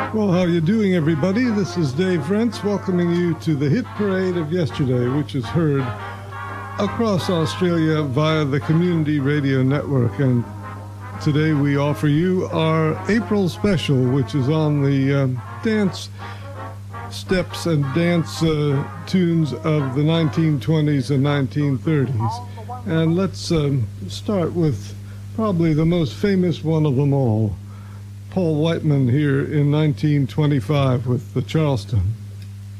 Well, how are you doing, everybody? This is Dave Rentz welcoming you to the hit parade of yesterday, which is heard across Australia via the Community Radio Network. And today we offer you our April special, which is on the dance steps and dance tunes of the 1920s and 1930s. And let's start with probably the most famous one of them all, Paul Whiteman here in 1925 with the Charleston.